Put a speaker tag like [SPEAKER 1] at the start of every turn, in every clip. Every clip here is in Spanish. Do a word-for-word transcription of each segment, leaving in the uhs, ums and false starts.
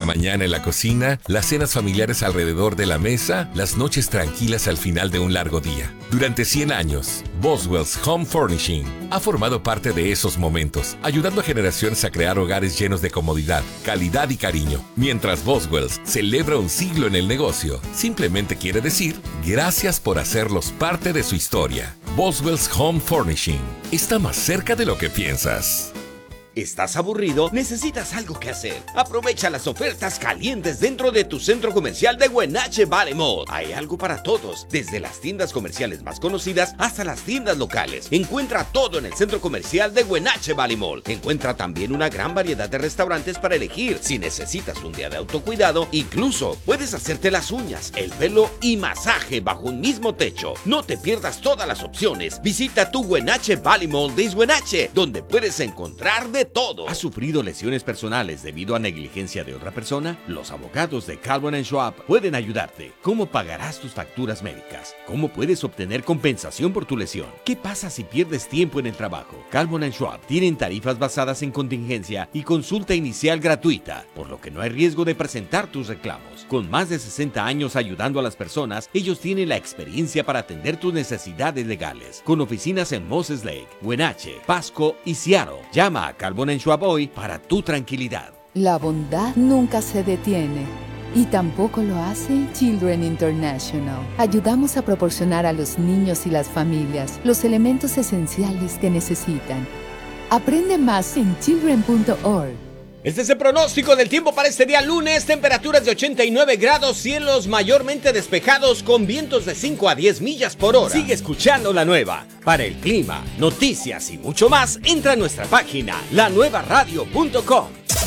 [SPEAKER 1] mañana en la cocina, las cenas familiares alrededor de la mesa, las noches tranquilas al final de un largo día. Durante cien años, Boswell's Home Furnishing ha formado parte de esos momentos, ayudando a generaciones a crear hogares llenos de comodidad, calidad y cariño. Mientras Boswell's celebra un siglo en el negocio, simplemente quiere decir gracias por hacerlos parte de su historia. Boswell's Home Furnishing está más cerca de lo que piensas.
[SPEAKER 2] ¿Estás aburrido? ¿Necesitas algo que hacer? Aprovecha las ofertas calientes dentro de tu centro comercial de Huenache Valley Mall. Hay algo para todos, desde las tiendas comerciales más conocidas hasta las tiendas locales. Encuentra todo en el centro comercial de Huenache Valley Mall. Encuentra también una gran variedad de restaurantes para elegir. Si necesitas un día de autocuidado, incluso puedes hacerte las uñas, el pelo y masaje bajo un mismo techo. No te pierdas todas las opciones. Visita tu Huenache Valley Mall de Huenache, donde puedes encontrar de todo. ¿Has sufrido lesiones personales debido a negligencia de otra persona? Los abogados de Calvin and Schwab pueden ayudarte. ¿Cómo pagarás tus facturas médicas? ¿Cómo puedes obtener compensación por tu lesión? ¿Qué pasa si pierdes tiempo en el trabajo? Calvin and Schwab tienen tarifas basadas en contingencia y consulta inicial gratuita, por lo que no hay riesgo de presentar tus reclamos. Con más de sesenta años ayudando a las personas, ellos tienen la experiencia para atender tus necesidades legales. Con oficinas en Moses Lake, Wenatchee, Pasco y Seattle. Llama a Calvin en Schwab hoy para tu tranquilidad.
[SPEAKER 3] La bondad nunca se detiene y tampoco lo hace Children International. Ayudamos a proporcionar a los niños y las familias los elementos esenciales que necesitan. Aprende más en children punto org.
[SPEAKER 2] Este es el pronóstico del tiempo para este día lunes. Temperaturas de ochenta y nueve grados, cielos mayormente despejados con vientos de cinco a diez millas por hora. Sigue escuchando La Nueva. Para el clima, noticias y mucho más, entra a nuestra página la nueva radio punto com.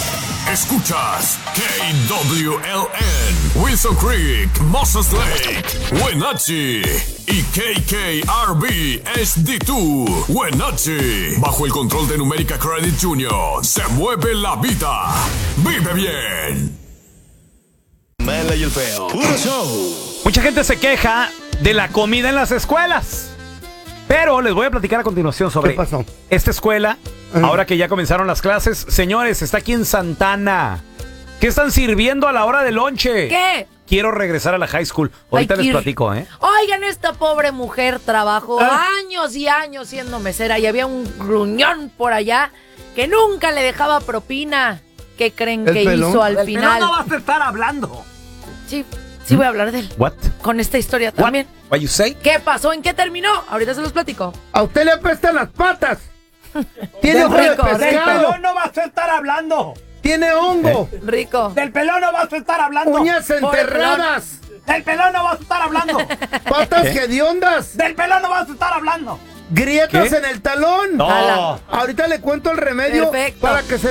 [SPEAKER 4] Escuchas K W L N, Wilson Creek, Moses Lake, Wenatchee y K K R B H D dos, Wenatchee. Bajo el control de Numérica Credit Junior, se mueve la vida. Vive bien.
[SPEAKER 5] Mela y el feo. Puro show.
[SPEAKER 6] Mucha gente se queja de la comida en las escuelas. Pero les voy a platicar a continuación sobre
[SPEAKER 7] ¿Qué pasó?
[SPEAKER 6] esta escuela. Uh-huh. Ahora que ya comenzaron las clases. Señores, está aquí en Santana. ¿Qué están sirviendo a la hora del lonche?
[SPEAKER 8] ¿Qué?
[SPEAKER 6] Quiero regresar a la high school. Ahorita
[SPEAKER 8] Ay,
[SPEAKER 6] les platico, ¿eh?
[SPEAKER 8] Oigan, esta pobre mujer trabajó
[SPEAKER 6] ¿Ah?
[SPEAKER 8] años y años siendo mesera y había un gruñón por allá que nunca le dejaba propina. ¿Qué creen que
[SPEAKER 7] pelón?
[SPEAKER 8] hizo al
[SPEAKER 6] El
[SPEAKER 8] final?
[SPEAKER 6] pelón no vas a estar hablando.
[SPEAKER 8] Sí, sí voy a hablar de él.
[SPEAKER 6] What?
[SPEAKER 8] Con esta historia también.
[SPEAKER 6] What you say?
[SPEAKER 8] ¿Qué pasó? ¿En qué terminó? Ahorita se los platico.
[SPEAKER 7] A usted le apestan las patas. Tiene ojo de
[SPEAKER 8] rico,
[SPEAKER 6] Del
[SPEAKER 7] pescado.
[SPEAKER 6] pelón no vas a estar hablando.
[SPEAKER 7] Tiene hongo.
[SPEAKER 8] Rico.
[SPEAKER 6] Del pelón no vas a estar hablando.
[SPEAKER 7] Uñas enterradas.
[SPEAKER 6] Del pelón no vas a estar hablando.
[SPEAKER 7] Patas hediondas.
[SPEAKER 6] Del pelón no vas a estar hablando.
[SPEAKER 7] Grietas
[SPEAKER 6] ¿Qué?
[SPEAKER 7] en el talón.
[SPEAKER 6] No.
[SPEAKER 7] Ahorita le cuento el remedio
[SPEAKER 8] Perfecto.
[SPEAKER 7] para que se